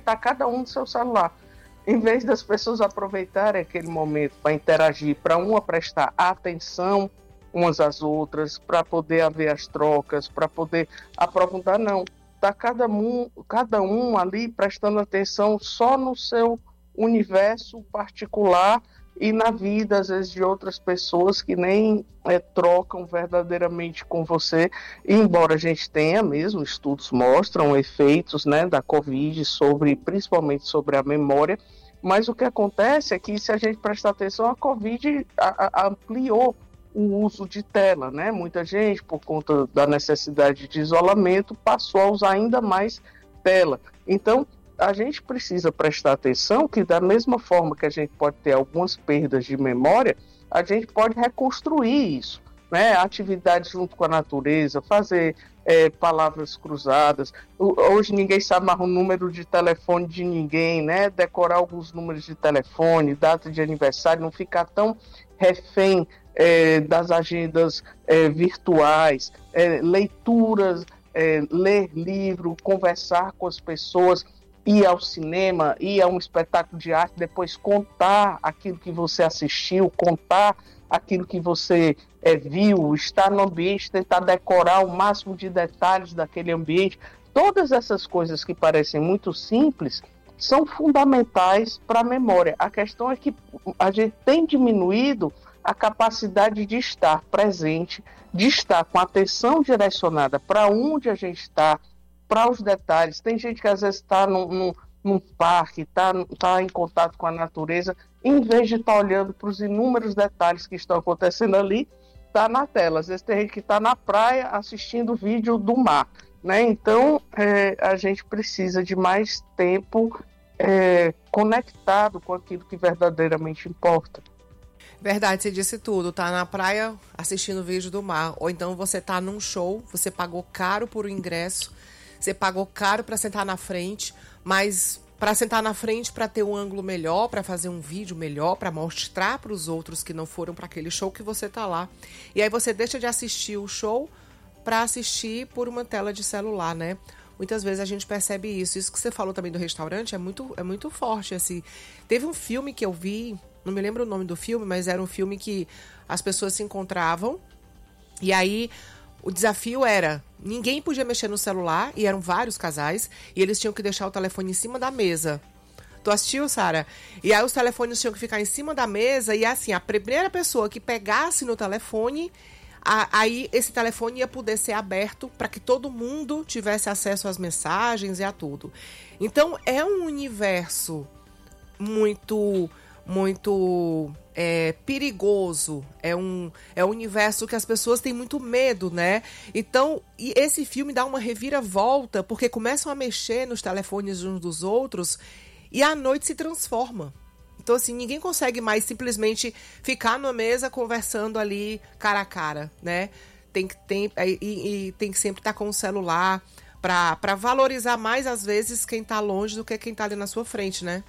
está cada um no seu celular. Em vez das pessoas aproveitarem aquele momento para interagir, para uma prestar atenção umas às outras, para poder haver as trocas, para poder aprofundar, não. Está cada um ali prestando atenção só no seu universo particular e na vida, às vezes, de outras pessoas que nem trocam verdadeiramente com você. E, embora a gente tenha mesmo, estudos mostram efeitos, né, da Covid, principalmente sobre a memória, mas o que acontece é que, se a gente prestar atenção, a Covid ampliou o uso de tela, né? Muita gente, por conta da necessidade de isolamento, passou a usar ainda mais tela. Então, a gente precisa prestar atenção que, da mesma forma que a gente pode ter algumas perdas de memória, a gente pode reconstruir isso, né? Atividades junto com a natureza, fazer palavras cruzadas. Hoje ninguém sabe mais o número de telefone de ninguém, né? Decorar alguns números de telefone, data de aniversário, não ficar tão refém das agendas virtuais, leituras, ler livro, conversar com as pessoas, ir ao cinema, ir a um espetáculo de arte, depois contar aquilo que você assistiu, contar aquilo que você viu, estar no ambiente, tentar decorar o máximo de detalhes daquele ambiente. Todas essas coisas que parecem muito simples são fundamentais para a memória. A questão é que a gente tem diminuído a capacidade de estar presente, de estar com a atenção direcionada para onde a gente está, para os detalhes. Tem gente que às vezes está num parque, está em contato com a natureza, em vez de estar olhando para os inúmeros detalhes que estão acontecendo ali, está na tela. Às vezes tem gente que está na praia assistindo vídeo do mar, né? Então, a gente precisa de mais tempo conectado com aquilo que verdadeiramente importa. Verdade, você disse tudo. Tá na praia assistindo vídeo do mar. Ou então você tá num show, você pagou caro por um ingresso, você pagou caro para sentar na frente, mas para sentar na frente, para ter um ângulo melhor, para fazer um vídeo melhor, para mostrar para os outros que não foram para aquele show que você tá lá. E aí você deixa de assistir o show para assistir por uma tela de celular, né? Muitas vezes a gente percebe isso. Isso que você falou também do restaurante é muito forte, assim. Teve um filme que eu vi, não me lembro o nome do filme, mas era um filme que as pessoas se encontravam e aí o desafio era, ninguém podia mexer no celular, e eram vários casais, e eles tinham que deixar o telefone em cima da mesa. Tu assistiu, Sara? E aí os telefones tinham que ficar em cima da mesa, e assim, a primeira pessoa que pegasse no telefone, aí esse telefone ia poder ser aberto para que todo mundo tivesse acesso às mensagens e a tudo. Então, é um universo muito perigoso, é um universo que as pessoas têm muito medo, né? Então, e esse filme dá uma reviravolta, porque começam a mexer nos telefones uns dos outros e a noite se transforma. Então, assim, ninguém consegue mais simplesmente ficar numa mesa conversando ali cara a cara, né? Tem que sempre estar com o celular para valorizar mais, às vezes, quem tá longe do que quem tá ali na sua frente, né?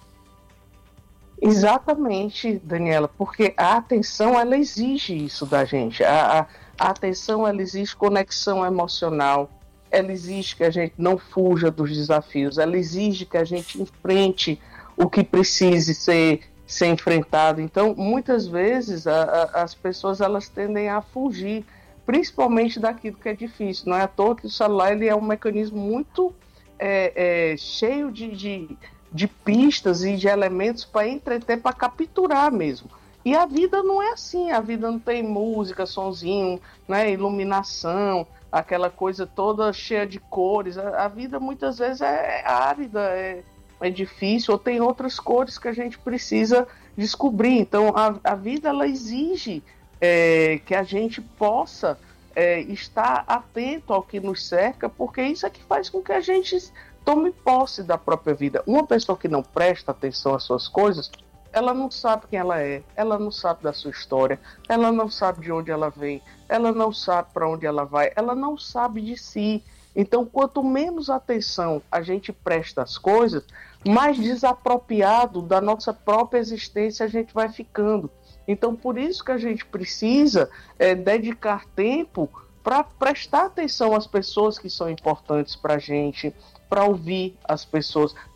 Exatamente, Daniela, porque a atenção, ela exige isso da gente. A atenção, ela exige conexão emocional, ela exige que a gente não fuja dos desafios, ela exige que a gente enfrente o que precise ser enfrentado. Então, muitas vezes, as pessoas, elas tendem a fugir, principalmente daquilo que é difícil. Não é à toa que o celular, ele é um mecanismo muito cheio de pistas e de elementos para entreter, para capturar mesmo. E a vida não é assim, a vida não tem música, sonzinho, né, iluminação, aquela coisa toda cheia de cores. A vida muitas vezes é árida, é difícil, ou tem outras cores que a gente precisa descobrir. Então a vida, ela exige que a gente possa estar atento ao que nos cerca, porque isso é que faz com que a gente tome posse da própria vida. Uma pessoa que não presta atenção às suas coisas, ela não sabe quem ela é, ela não sabe da sua história, ela não sabe de onde ela vem, ela não sabe para onde ela vai, ela não sabe de si. Então, quanto menos atenção a gente presta às coisas, mais desapropriado da nossa própria existência a gente vai ficando. Então, por isso que a gente precisa dedicar tempo para prestar atenção às pessoas que são importantes para a gente, para ouvir as pessoas.